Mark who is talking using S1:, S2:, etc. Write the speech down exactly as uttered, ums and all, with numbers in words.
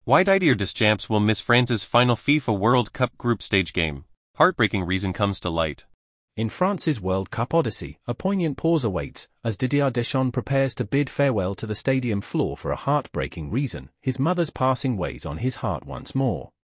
S1: Why Didier Deschamps will miss France's final FIFA World Cup group stage game. Heartbreaking reason comes to light.
S2: In France's World Cup odyssey, a poignant pause awaits, as Didier Deschamps prepares to bid farewell to the stadium floor for a heartbreaking reason. His mother's passing weighs on his heart once more.